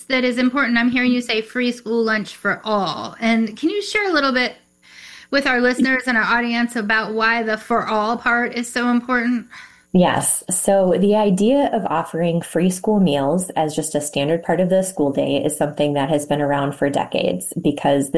that is important. I'm hearing you say free school lunch for all. And can you share a little bit with our listeners and our audience about why the for all part is so important? Yes. So the idea of offering free school meals as just a standard part of the school day is something that has been around for decades because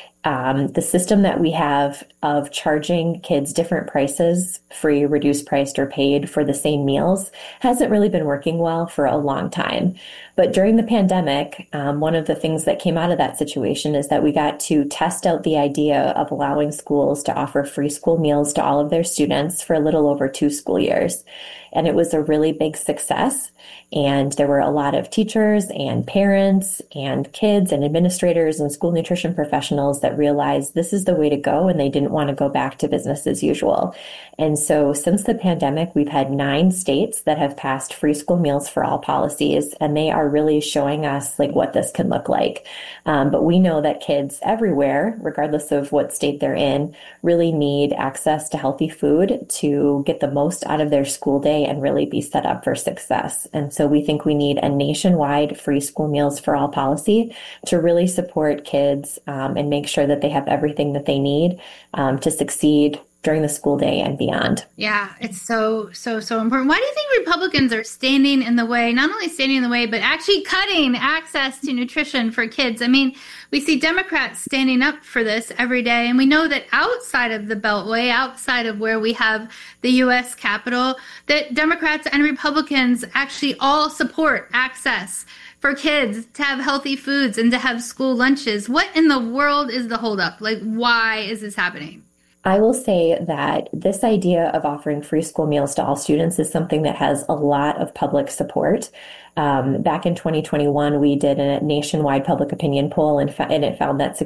the system that we have of charging kids different prices, free, reduced priced, or paid for the same meals, hasn't really been working well for a long time. But during the pandemic, one of the things that came out of that situation is that we got to test out the idea of allowing schools to offer free school meals to all of their students for a little over 2 school years. And it was a really big success. And there were a lot of teachers and parents and kids and administrators and school nutrition professionals that realized this is the way to go, and they didn't want to go back to business as usual. And so since the pandemic, we've had 9 states that have passed free school meals for all policies, and they are really showing us like what this can look like. But we know that kids everywhere, regardless of what state they're in, really need access to healthy food to get the most out of their school day and really be set up for success. And so we think we need a nationwide free school meals for all policy to really support kids and make sure that they have everything that they need to succeed during the school day and beyond. Yeah, it's so important. Why do you think Republicans are standing in the way, not only standing in the way, but actually cutting access to nutrition for kids? I mean, we see Democrats standing up for this every day, and we know that outside of the Beltway, outside of where we have the U.S. Capitol, that Democrats and Republicans actually all support access for kids to have healthy foods and to have school lunches. What in the world is the holdup? Like, why is this happening? I will say that this idea of offering free school meals to all students is something that has a lot of public support. Back in 2021, we did a nationwide public opinion poll, and it found that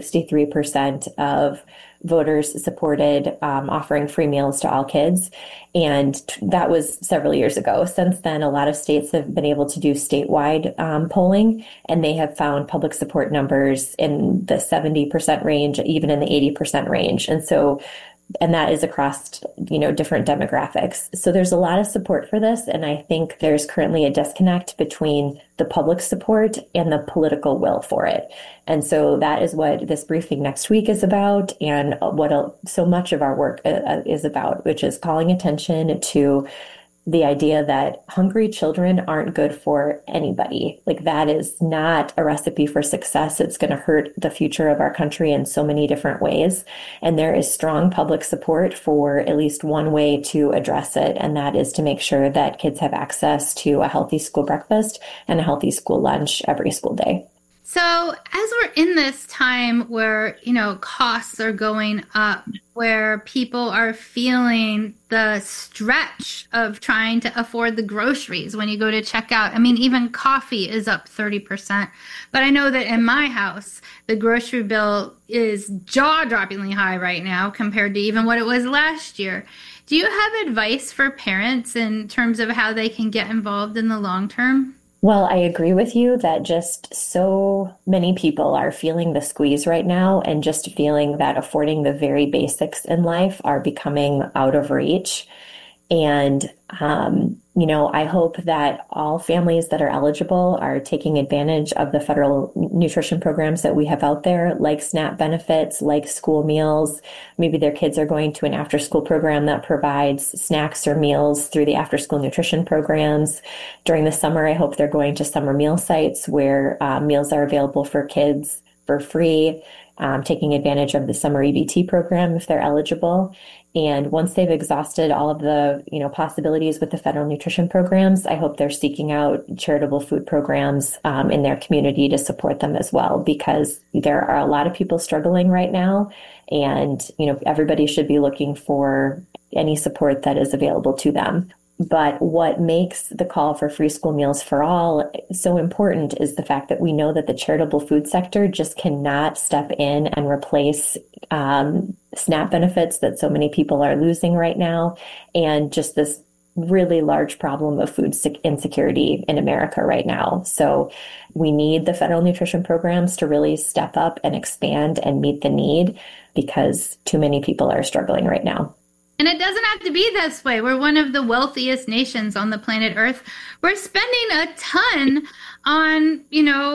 63% of voters supported offering free meals to all kids. And that was several years ago. Since then, a lot of states have been able to do statewide polling, and they have found public support numbers in the 70% range, even in the 80% range. And that is across, different demographics. So there's a lot of support for this. And I think there's currently a disconnect between the public support and the political will for it. And so that is what this briefing next week is about, and what so much of our work is about, which is calling attention to the idea that hungry children aren't good for anybody. Like, that is not a recipe for success. It's going to hurt the future of our country in so many different ways. And there is strong public support for at least one way to address it. And that is to make sure that kids have access to a healthy school breakfast and a healthy school lunch every school day. So as we're in this time where, costs are going up, where people are feeling the stretch of trying to afford the groceries when you go to checkout. I mean, even coffee is up 30%. But I know that in my house, the grocery bill is jaw-droppingly high right now compared to even what it was last year. Do you have advice for parents in terms of how they can get involved in the long term? Well, I agree with you that just so many people are feeling the squeeze right now, and just feeling that affording the very basics in life are becoming out of reach. And, I hope that all families that are eligible are taking advantage of the federal nutrition programs that we have out there, like SNAP benefits, like school meals. Maybe their kids are going to an after-school program that provides snacks or meals through the after-school nutrition programs. During the summer, I hope they're going to summer meal sites where meals are available for kids for free, taking advantage of the summer EBT program if they're eligible. And once they've exhausted all of the, possibilities with the federal nutrition programs, I hope they're seeking out charitable food programs in their community to support them as well, because there are a lot of people struggling right now. And, everybody should be looking for any support that is available to them. But what makes the call for free school meals for all so important is the fact that we know that the charitable food sector just cannot step in and replace SNAP benefits that so many people are losing right now, and just this really large problem of food insecurity in America right now. So we need the federal nutrition programs to really step up and expand and meet the need, because too many people are struggling right now. And it doesn't have to be this way. We're one of the wealthiest nations on the planet Earth. We're spending a ton on,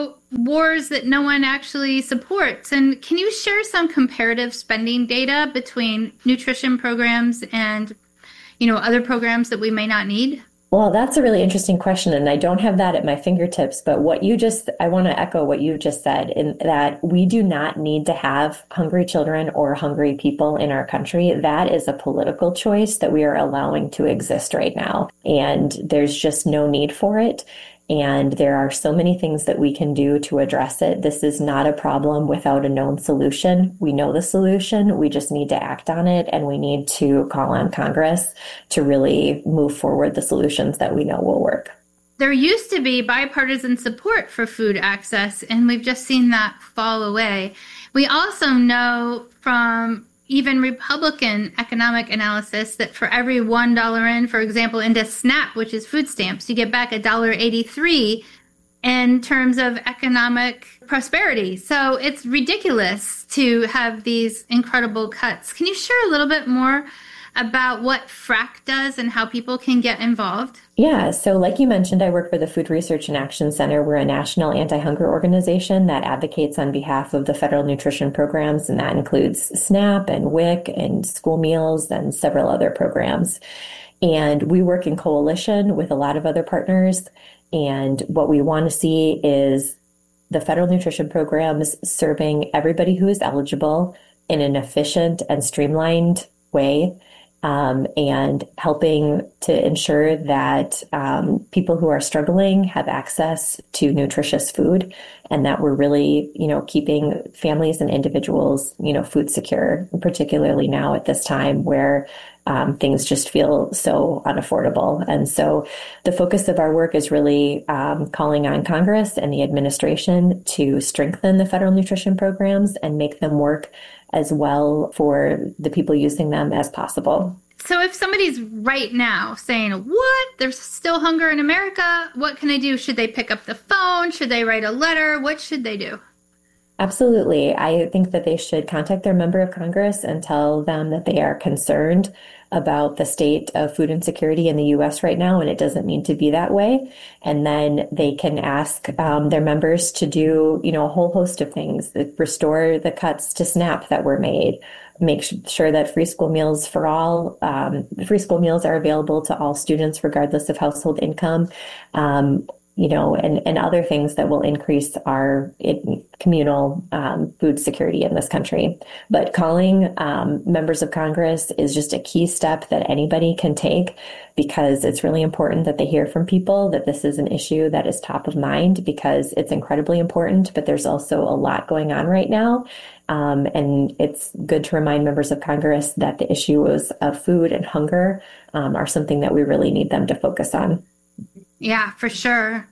wars that no one actually supports. And can you share some comparative spending data between nutrition programs and, other programs that we may not need? Well, that's a really interesting question, and I don't have that at my fingertips, but I want to echo what you just said, in that we do not need to have hungry children or hungry people in our country. That is a political choice that we are allowing to exist right now, and there's just no need for it. And there are so many things that we can do to address it. This is not a problem without a known solution. We know the solution. We just need to act on it. And we need to call on Congress to really move forward the solutions that we know will work. There used to be bipartisan support for food access, and we've just seen that fall away. We also know from even Republican economic analysis that for every $1 in, for example, into SNAP, which is food stamps, you get back $1.83 in terms of economic prosperity. So it's ridiculous to have these incredible cuts. Can you share a little bit more about what FRAC does and how people can get involved? Yeah, so like you mentioned, I work for the Food Research and Action Center. We're a national anti-hunger organization that advocates on behalf of the federal nutrition programs, and that includes SNAP and WIC and school meals and several other programs. And we work in coalition with a lot of other partners. And what we want to see is the federal nutrition programs serving everybody who is eligible in an efficient and streamlined way. And helping to ensure that people who are struggling have access to nutritious food, and that we're really, keeping families and individuals, food secure, particularly now at this time where things just feel so unaffordable. And so the focus of our work is really calling on Congress and the administration to strengthen the federal nutrition programs and make them work as well for the people using them as possible. So if somebody's right now saying, what? There's still hunger in America. What can I do? Should they pick up the phone? Should they write a letter? What should they do? Absolutely. I think that they should contact their member of Congress and tell them that they are concerned about the state of food insecurity in the U.S. right now, and it doesn't need to be that way. And then they can ask their members to do, a whole host of things that restore the cuts to SNAP that were made, make sure that free school meals free school meals are available to all students regardless of household income. And other things that will increase our communal food security in this country. But calling members of Congress is just a key step that anybody can take, because it's really important that they hear from people that this is an issue that is top of mind, because it's incredibly important, but there's also a lot going on right now. And it's good to remind members of Congress that the issues of food and hunger are something that we really need them to focus on. Yeah, for sure.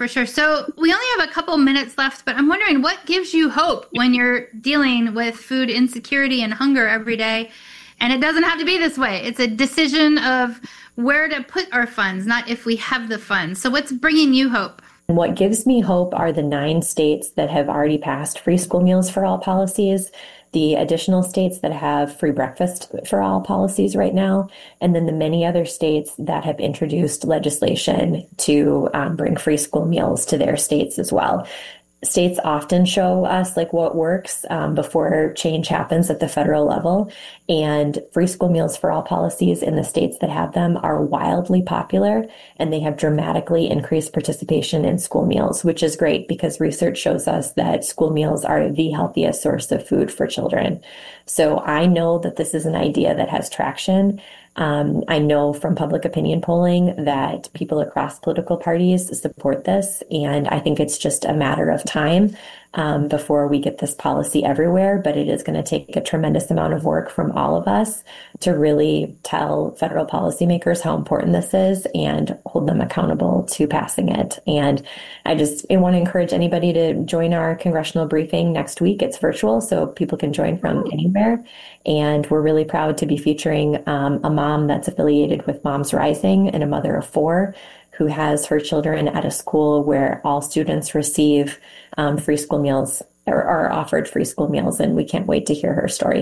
So we only have a couple minutes left, but I'm wondering, what gives you hope when you're dealing with food insecurity and hunger every day? And it doesn't have to be this way. It's a decision of where to put our funds, not if we have the funds. So what's bringing you hope? What gives me hope are the 9 states that have already passed free school meals for all policies, the additional states that have free breakfast for all policies right now, and then the many other states that have introduced legislation to bring free school meals to their states as well. States often show us what works before change happens at the federal level, and free school meals for all policies in the states that have them are wildly popular, and they have dramatically increased participation in school meals, which is great because research shows us that school meals are the healthiest source of food for children. So I know that this is an idea that has traction. I know from public opinion polling that people across political parties support this, and I think it's just a matter of time before we get this policy everywhere. But it is going to take a tremendous amount of work from all of us to really tell federal policymakers how important this is and hold them accountable to passing it. And I want to encourage anybody to join our congressional briefing next week. It's virtual, so people can join from anywhere. And we're really proud to be featuring a mom that's affiliated with Moms Rising and a mother of 4 who has her children at a school where all students receive free school meals or are offered free school meals. And we can't wait to hear her story.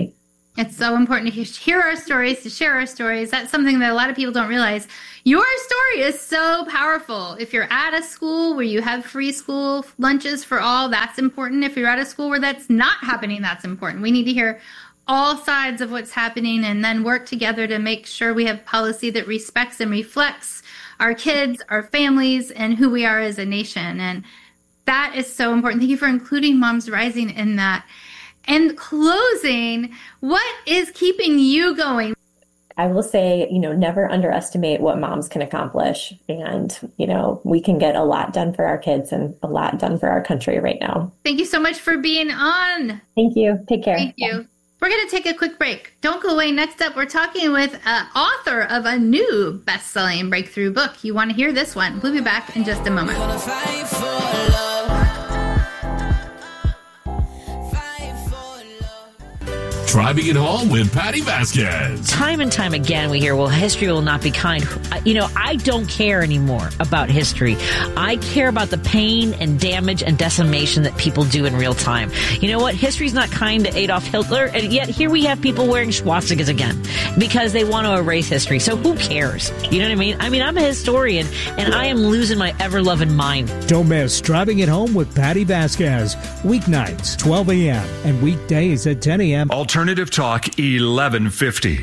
It's so important to hear our stories, to share our stories. That's something that a lot of people don't realize. Your story is so powerful. If you're at a school where you have free school lunches for all, that's important. If you're at a school where that's not happening, that's important. We need to hear all sides of what's happening and then work together to make sure we have policy that respects and reflects our kids, our families, and who we are as a nation. And that is so important. Thank you for including Moms Rising in that. And closing, what is keeping you going? I will say, never underestimate what moms can accomplish. And, we can get a lot done for our kids and a lot done for our country right now. Thank you so much for being on. Thank you. Take care. Thank you. We're going to take a quick break. Don't go away. Next up, we're talking with an author of a new best-selling breakthrough book. You want to hear this one. We'll be back in just a moment. Driving It Home with Patty Vasquez. Time and time again, we hear, well, history will not be kind. I don't care anymore about history. I care about the pain and damage and decimation that people do in real time. You know what? History's not kind to Adolf Hitler, and yet here we have people wearing swastikas again because they want to erase history. So who cares? You know what I mean? I'm a historian, and I am losing my ever-loving mind. Don't miss Driving It Home with Patty Vasquez. Weeknights, 12 a.m. and weekdays at 10 a.m. Alternative Talk 1150.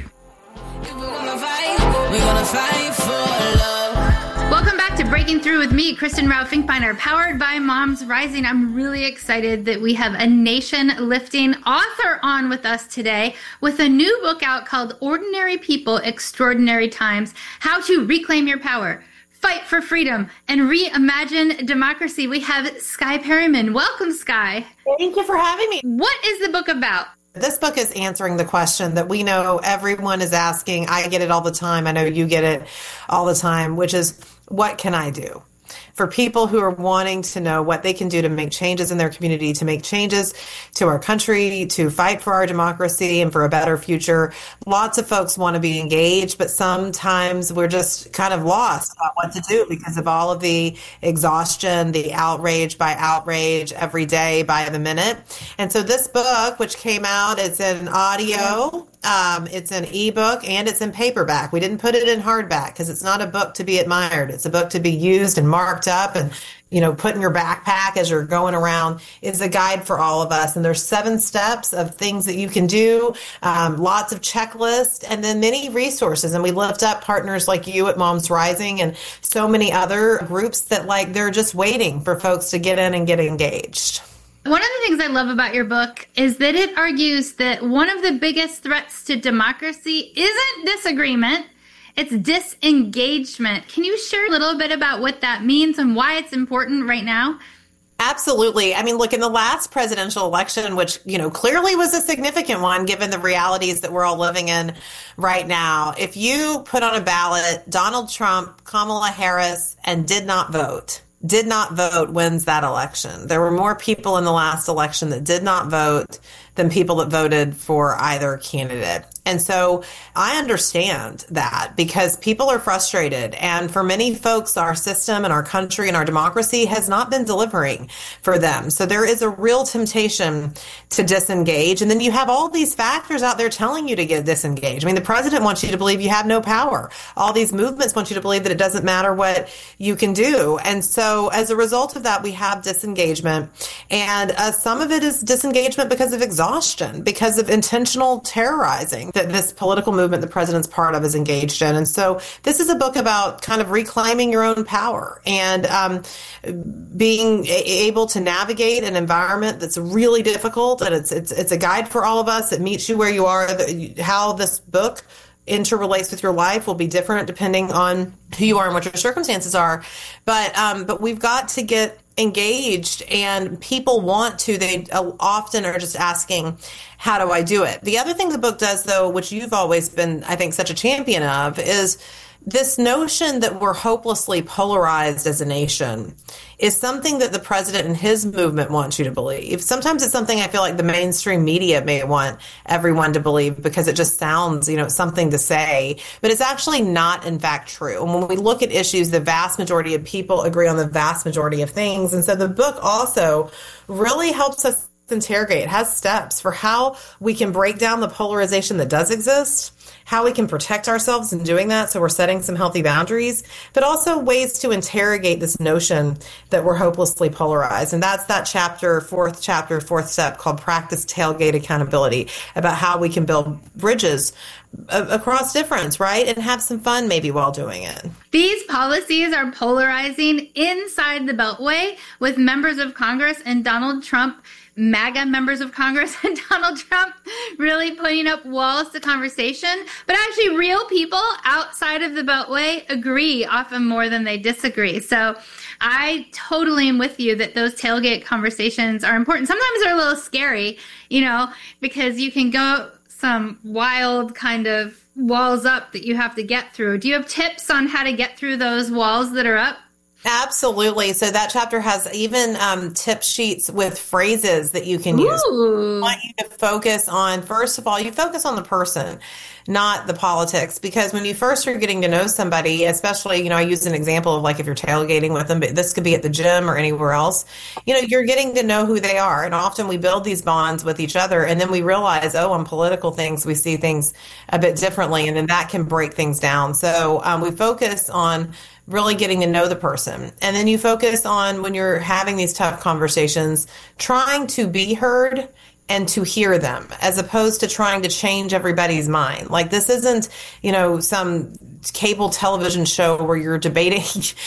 Welcome back to Breaking Through with me, Kristen Rao Finkbeiner, powered by Moms Rising. I'm really excited that we have a nation-lifting author on with us today with a new book out called Ordinary People, Extraordinary Times: How to Reclaim Your Power, Fight for Freedom, and Reimagine Democracy. We have Skye Perryman. Welcome, Skye. Thank you for having me. What is the book about? This book is answering the question that we know everyone is asking. I get it all the time. I know you get it all the time, which is, what can I do? For people who are wanting to know what they can do to make changes in their community, to make changes to our country, to fight for our democracy and for a better future. Lots of folks want to be engaged, but sometimes we're just kind of lost about what to do because of all of the exhaustion, the outrage by outrage every day by the minute. And so this book, which came out, it's in audio, it's an ebook, and it's in paperback. We didn't put it in hardback because it's not a book to be admired. It's a book to be used and marked up and, put in your backpack as you're going around. Is a guide for all of us. And there's 7 steps of things that you can do, lots of checklists, and then many resources. And we lift up partners like you at Moms Rising and so many other groups that they're just waiting for folks to get in and get engaged. One of the things I love about your book is that it argues that one of the biggest threats to democracy isn't disagreement, it's disengagement. Can you share a little bit about what that means and why it's important right now? Absolutely. Look, in the last presidential election, which, clearly was a significant one, given the realities that we're all living in right now, if you put on a ballot Donald Trump, Kamala Harris, and did not vote wins that election. There were more people in the last election that did not vote than people that voted for either candidate. And so I understand that because people are frustrated. And for many folks, our system and our country and our democracy has not been delivering for them. So there is a real temptation to disengage. And then you have all these factors out there telling you to get disengaged. The president wants you to believe you have no power. All these movements want you to believe that it doesn't matter what you can do. And so as a result of that, we have disengagement. And some of it is disengagement because of exhaustion, because of intentional terrorizing that this political movement the president's part of is engaged in. And so this is a book about kind of reclaiming your own power and being able to navigate an environment that's really difficult. And it's a guide for all of us. It meets you where you are. How this book interrelates with your life will be different depending on who you are and what your circumstances are. But we've got to get engaged, and people want to. They often are just asking, how do I do it? The other thing the book does, though, which you've always been, I think, such a champion of, is this notion that we're hopelessly polarized as a nation is something that the president and his movement wants you to believe. Sometimes it's something I feel like the mainstream media may want everyone to believe because it just sounds, something to say, but it's actually not in fact true. And when we look at issues, the vast majority of people agree on the vast majority of things. And so the book also really helps us Interrogate, it has steps for how we can break down the polarization that does exist, how we can protect ourselves in doing that, so we're setting some healthy boundaries, but also ways to interrogate this notion that we're hopelessly polarized. And that's that fourth step called Practice Tailgate Accountability, about how we can build bridges across difference, right? And have some fun maybe while doing it. These policies are polarizing inside the Beltway, with members of Congress and Donald Trump, MAGA members of Congress and Donald Trump really putting up walls to conversation. But actually, real people outside of the Beltway agree often more than they disagree. So I totally am with you that those tailgate conversations are important. Sometimes they're a little scary, because you can go some wild kind of walls up that you have to get through. Do you have tips on how to get through those walls that are up? Absolutely. So that chapter has even tip sheets with phrases that you can use. I want you to focus on, first of all, you focus on the person, not the politics, because when you first are getting to know somebody, especially, I use an example of like if you're tailgating with them, but this could be at the gym or anywhere else, you're getting to know who they are. And often we build these bonds with each other, and then we realize, on political things, we see things a bit differently, and then that can break things down. So we focus on really getting to know the person. And then you focus on, when you're having these tough conversations, trying to be heard and to hear them, as opposed to trying to change everybody's mind. Like, this isn't, some cable television show where you're debating,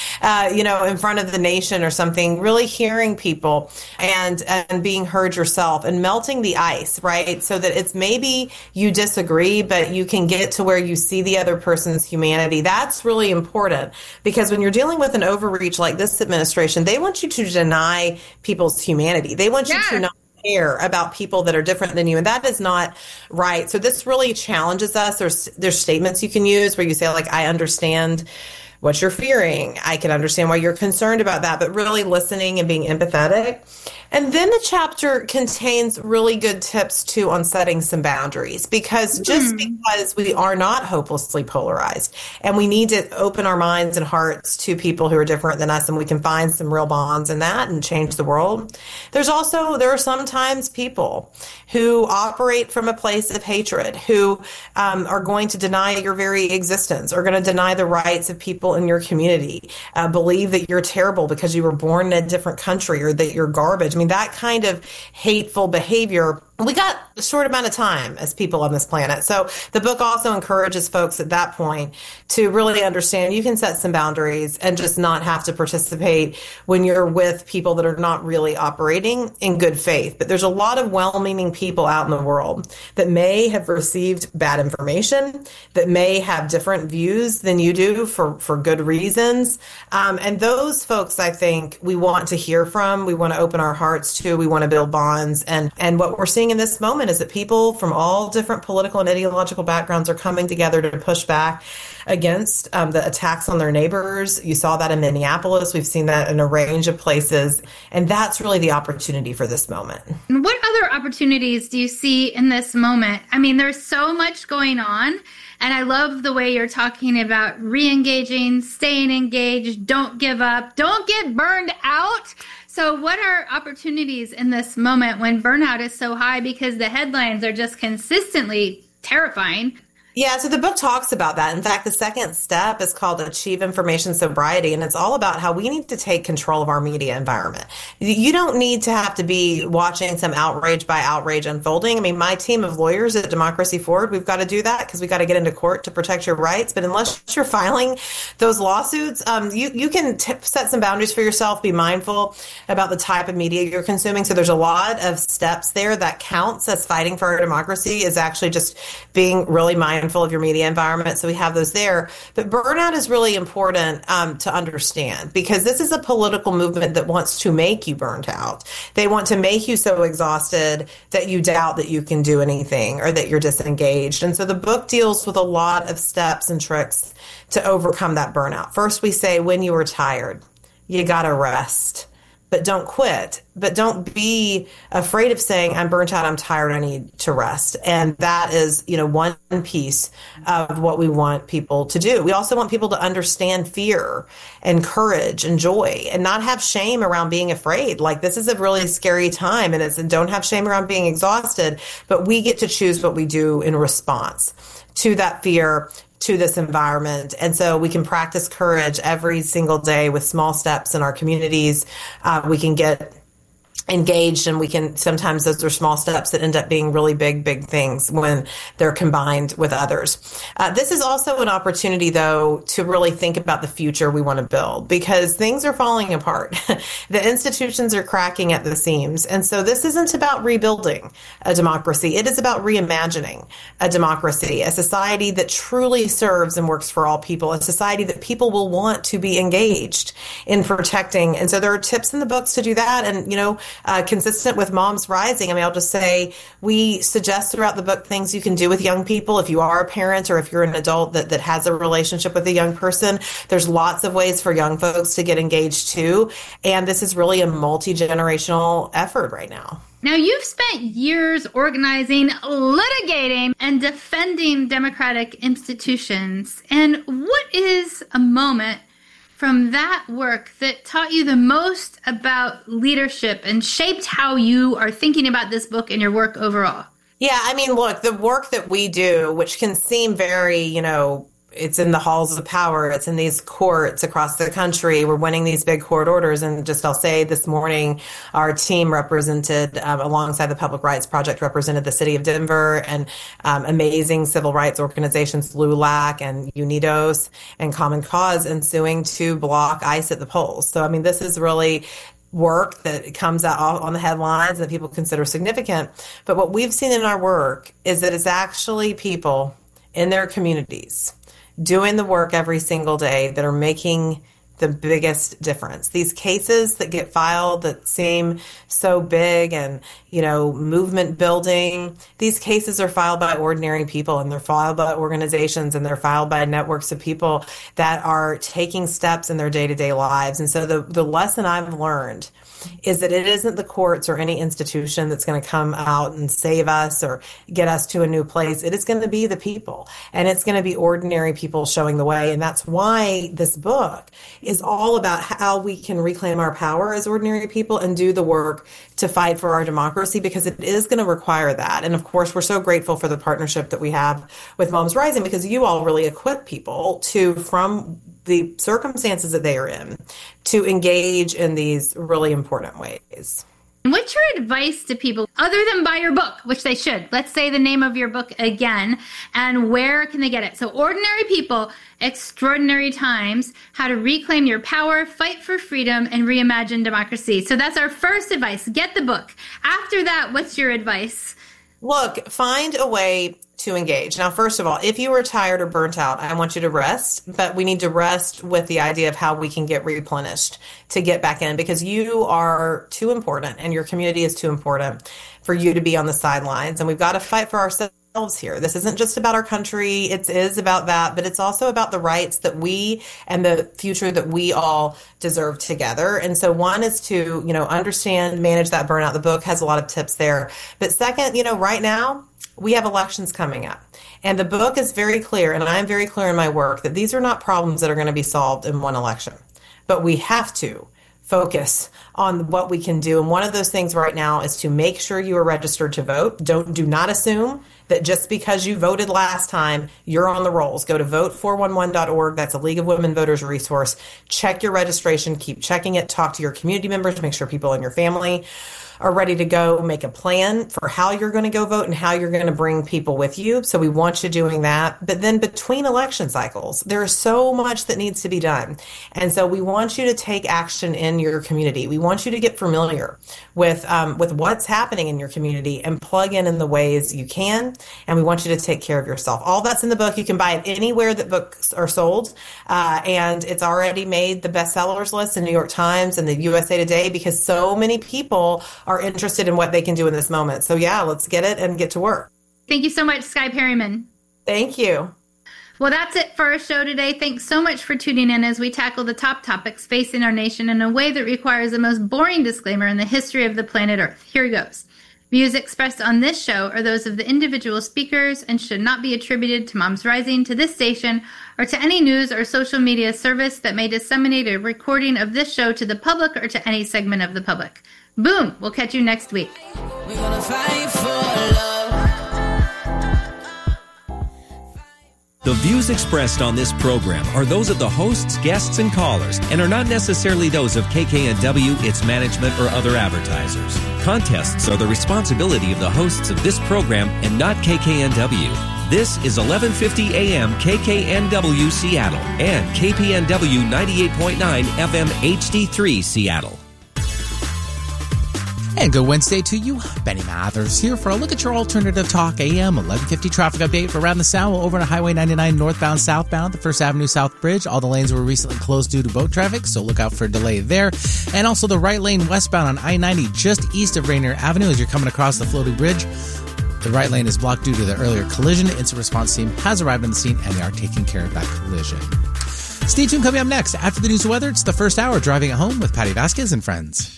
in front of the nation or something. Really hearing people and being heard yourself, and melting the ice, right? So that it's maybe you disagree, but you can get to where you see the other person's humanity. That's really important, because when you're dealing with an overreach like this administration, they want you to deny people's humanity. They want you to not care about people that are different than you, and that is not right. So this really challenges us. There's statements you can use where you say, like, I understand what you're fearing. I can understand why you're concerned about that, but really listening and being empathetic. And then the chapter contains really good tips too on setting some boundaries, because just because we are not hopelessly polarized, and we need to open our minds and hearts to people who are different than us, and we can find some real bonds in that and change the world. There are sometimes people who operate from a place of hatred, who are going to deny your very existence, are going to deny the rights of people in your community, believe that you're terrible because you were born in a different country, or that you're garbage. I mean, that kind of hateful behavior, we got a short amount of time as people on this planet. So the book also encourages folks at that point to really understand you can set some boundaries and just not have to participate when you're with people that are not really operating in good faith. But there's a lot of well-meaning people out in the world that may have received bad information, that may have different views than you do for good reasons. And those folks, I think, we want to hear from. We want to open our hearts to. We want to build bonds. And what we're seeing in this moment is that people from all different political and ideological backgrounds are coming together to push back against the attacks on their neighbors. You saw that in Minneapolis. We've seen that in a range of places. And that's really the opportunity for this moment. What other opportunities do you see in this moment? I mean, there's so much going on. And I love the way you're talking about re-engaging, staying engaged, don't give up, don't get burned out. So what are opportunities in this moment when burnout is so high because the headlines are just consistently terrifying? Yeah, so the book talks about that. In fact, the second step is called Achieve Information Sobriety, and it's all about how we need to take control of our media environment. You don't need to have to be watching some outrage by outrage unfolding. I mean, my team of lawyers at Democracy Forward, we've got to do that because we've got to get into court to protect your rights. But unless you're filing those lawsuits, you can set some boundaries for yourself, be mindful about the type of media you're consuming. So there's a lot of steps there that counts as fighting for our democracy, is actually just being really mindful of your media environment. So we have those there. But burnout is really important to understand, because this is a political movement that wants to make you burnt out. They want to make you so exhausted that you doubt that you can do anything, or that you're disengaged. And so the book deals with a lot of steps and tricks to overcome that burnout. First, we say when you are tired, you got to rest. but don't quit. But don't be afraid of saying, I'm burnt out, I'm tired, I need to rest. And that is, one piece of what we want people to do. We also want people to understand fear and courage and joy and not have shame around being afraid. Like, this is a really scary time, and don't have shame around being exhausted, but we get to choose what we do in response to that fear, to this environment. And so we can practice courage every single day with small steps in our communities. We can get engaged, and sometimes those are small steps that end up being really big things when they're combined with others. This is also an opportunity, though, to really think about the future we want to build, because things are falling apart. The institutions are cracking at the seams. And so this isn't about rebuilding a democracy. It is about reimagining a democracy, a society that truly serves and works for all people, a society that people will want to be engaged in protecting. And so there are tips in the books to do that. And, consistent with Moms Rising, I'll just say we suggest throughout the book things you can do with young people. If you are a parent or if you're an adult that has a relationship with a young person, there's lots of ways for young folks to get engaged too. And this is really a multi-generational effort right now. Now, you've spent years organizing, litigating, and defending democratic institutions. And what is a moment from that work that taught you the most about leadership and shaped how you are thinking about this book and your work overall? Yeah, look, the work that we do, which can seem very, it's in the halls of power, it's in these courts across the country, we're winning these big court orders. And I'll say this morning, our team represented, alongside the Public Rights Project, represented the city of Denver and amazing civil rights organizations, LULAC and UNIDOS and Common Cause, and suing to block ICE at the polls. So, this is really work that comes out on the headlines that people consider significant. But what we've seen in our work is that it's actually people in their communities doing the work every single day that are making the biggest difference. These cases that get filed that seem so big and, movement building, these cases are filed by ordinary people, and they're filed by organizations, and they're filed by networks of people that are taking steps in their day-to-day lives. And so the lesson I've learned is that it isn't the courts or any institution that's going to come out and save us or get us to a new place. It is going to be the people, and it's going to be ordinary people showing the way. And that's why this book is all about how we can reclaim our power as ordinary people and do the work to fight for our democracy, because it is going to require that. And of course, we're so grateful for the partnership that we have with Moms Rising, because you all really equip people to, from the circumstances that they are in, to engage in these really important ways. What's your advice to people other than buy your book, which they should? Let's say the name of your book again, and where can they get it? So Ordinary People, Extraordinary Times, How to Reclaim Your Power, Fight for Freedom, and Reimagine Democracy. So that's our first advice. Get the book. After that, what's your advice? Look, find a way to engage. Now, first of all, if you are tired or burnt out, I want you to rest, but we need to rest with the idea of how we can get replenished to get back in, because you are too important and your community is too important for you to be on the sidelines. And we've got to fight for ourselves here. This isn't just about our country. It is about that, but it's also about the rights that we and the future that we all deserve together. And so one is to, understand, manage that burnout. The book has a lot of tips there. But second, right now, we have elections coming up. And the book is very clear, and I'm very clear in my work, that these are not problems that are going to be solved in one election. But we have to focus on what we can do. And one of those things right now is to make sure you are registered to vote. Do not assume that just because you voted last time, you're on the rolls. Go to vote411.org. That's a League of Women Voters resource. Check your registration. Keep checking it. Talk to your community members. Make sure people in your family are ready to go. Make a plan for how you're going to go vote and how you're going to bring people with you. So we want you doing that. But then between election cycles, there is so much that needs to be done. And so we want you to take action in your community. We want you to get familiar with what's happening in your community and plug in the ways you can. And we want you to take care of yourself. All that's in the book. You can buy it anywhere that books are sold. And it's already made the bestsellers list in New York Times and the USA Today, because so many people are interested in what they can do in this moment. So yeah, let's get it and get to work. Thank you so much, Skye Perryman. Thank you. Well, that's it for our show today. Thanks so much for tuning in as we tackle the top topics facing our nation in a way that requires the most boring disclaimer in the history of the planet Earth. Here goes. Views expressed on this show are those of the individual speakers and should not be attributed to Moms Rising, to this station, or to any news or social media service that may disseminate a recording of this show to the public or to any segment of the public. Boom! We'll catch you next week. We're gonna fight for love. The views expressed on this program are those of the hosts, guests, and callers, and are not necessarily those of KKNW, its management, or other advertisers. Contests are the responsibility of the hosts of this program and not KKNW. This is 1150 AM KKNW Seattle and KPNW 98.9 FM HD3 Seattle. And good Wednesday to you. Benny Mathers here for a look at your alternative talk AM 1150 traffic update for around the Sound. Over to Highway 99 northbound, southbound, the First Avenue South Bridge. All the lanes were recently closed due to boat traffic, so look out for a delay there. And also the right lane westbound on I-90 just east of Rainier Avenue as you're coming across the floating bridge. The right lane is blocked due to the earlier collision. Instant response team has arrived on the scene and they are taking care of that collision. Stay tuned. Coming up next, after the news and weather, it's the first hour Driving at Home with Patty Vasquez and friends.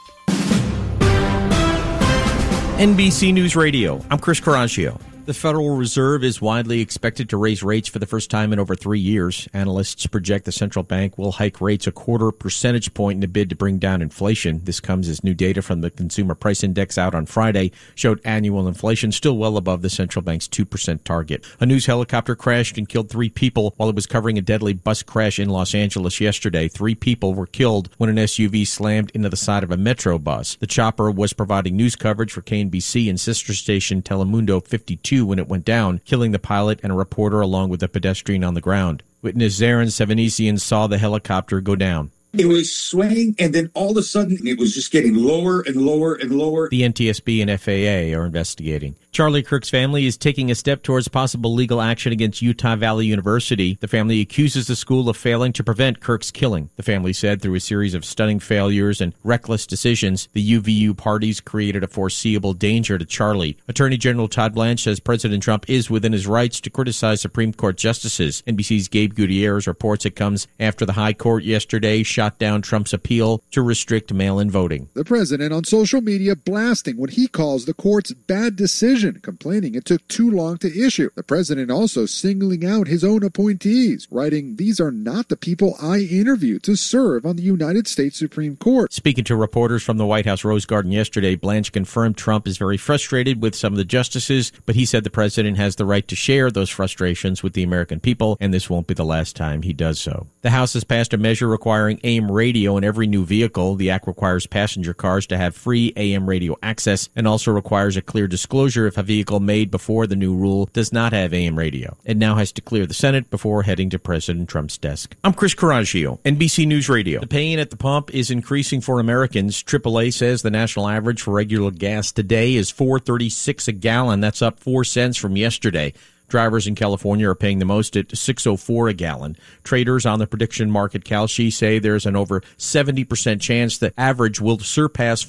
NBC News Radio, I'm Chris Coraggio. The Federal Reserve is widely expected to raise rates for the first time in over 3 years. Analysts project the central bank will hike rates a 0.25 percentage point in a bid to bring down inflation. This comes as new data from the Consumer Price Index out on Friday showed annual inflation still well above the central bank's 2% target. A news helicopter crashed and killed 3 people while it was covering a deadly bus crash in Los Angeles yesterday. 3 people were killed when an SUV slammed into the side of a Metro bus. The chopper was providing news coverage for KNBC and sister station Telemundo 52 when it went down, killing the pilot and a reporter along with a pedestrian on the ground. Witness Zarin Sevanesian saw the helicopter go down. It was swaying, and then all of a sudden, it was just getting lower and lower and lower. The NTSB and FAA are investigating. Charlie Kirk's family is taking a step towards possible legal action against Utah Valley University. The family accuses the school of failing to prevent Kirk's killing. The family said through a series of stunning failures and reckless decisions, the UVU parties created a foreseeable danger to Charlie. Attorney General Todd Blanche says President Trump is within his rights to criticize Supreme Court justices. NBC's Gabe Gutierrez reports it comes after the High Court yesterday shot down Trump's appeal to restrict mail-in voting. The president on social media blasting what he calls the court's bad decision, complaining it took too long to issue. The president also singling out his own appointees, writing, "These are not the people I interviewed to serve on the United States Supreme Court." Speaking to reporters from the White House Rose Garden yesterday, Blanche confirmed Trump is very frustrated with some of the justices, but he said the president has the right to share those frustrations with the American people, and this won't be the last time he does so. The House has passed a measure requiring AM radio in every new vehicle. The act requires passenger cars to have free AM radio access and also requires a clear disclosure if a vehicle made before the new rule does not have AM radio. It now has to clear the Senate before heading to President Trump's desk. I'm Chris Coraggio, NBC News Radio. The pain at the pump is increasing for Americans. AAA says the national average for regular gas today is $4.36 a gallon. That's up 4 cents from yesterday. Drivers in California are paying the most at $6.04 a gallon. Traders on the prediction market Kalshi say there's an over 70% chance that average will surpass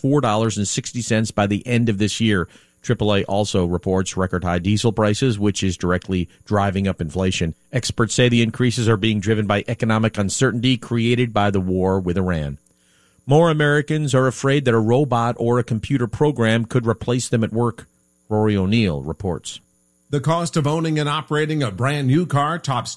$4.60 by the end of this year. AAA also reports record high diesel prices, which is directly driving up inflation. Experts say the increases are being driven by economic uncertainty created by the war with Iran. More Americans are afraid that a robot or a computer program could replace them at work. Rory O'Neill reports. The cost of owning and operating a brand new car tops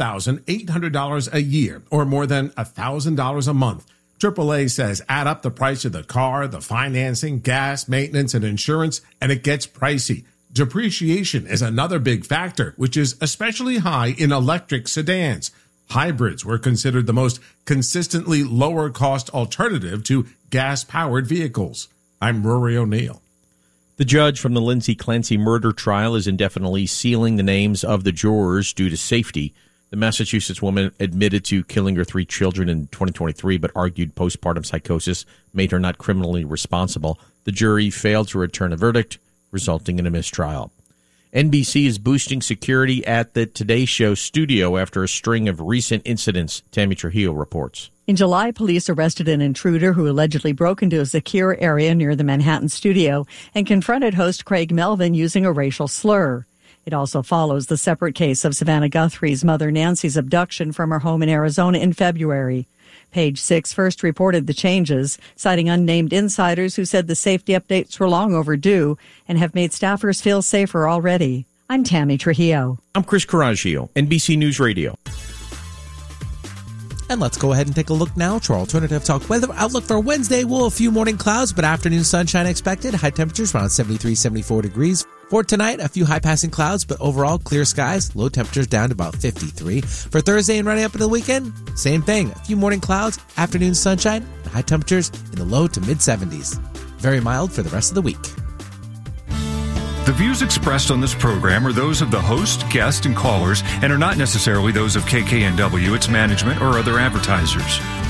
$12,800 a year, or more than $1,000 a month. AAA says add up the price of the car, the financing, gas, maintenance, and insurance, and it gets pricey. Depreciation is another big factor, which is especially high in electric sedans. Hybrids were considered the most consistently lower-cost alternative to gas-powered vehicles. I'm Rory O'Neill. The judge from the Lindsay Clancy murder trial is indefinitely sealing the names of the jurors due to safety. The Massachusetts woman admitted to killing her 3 children in 2023, but argued postpartum psychosis made her not criminally responsible. The jury failed to return a verdict, resulting in a mistrial. NBC is boosting security at the Today Show studio after a string of recent incidents. Tammy Trujillo reports. In July, police arrested an intruder who allegedly broke into a secure area near the Manhattan studio and confronted host Craig Melvin using a racial slur. It also follows the separate case of Savannah Guthrie's mother Nancy's abduction from her home in Arizona in February. Page Six first reported the changes, citing unnamed insiders who said the safety updates were long overdue and have made staffers feel safer already. I'm Tammy Trujillo. I'm Chris Coraggio, NBC News Radio. And let's go ahead and take a look now to our Alternative Talk weather outlook for Wednesday. We'll have a few morning clouds, but afternoon sunshine expected. High temperatures around 73, 74 degrees. For tonight, a few high-passing clouds, but overall clear skies. Low temperatures down to about 53. For Thursday and running up into the weekend, same thing. A few morning clouds, afternoon sunshine, and high temperatures in the low to mid-70s. Very mild for the rest of the week. The views expressed on this program are those of the host, guest, and callers and are not necessarily those of KKNW, its management, or other advertisers.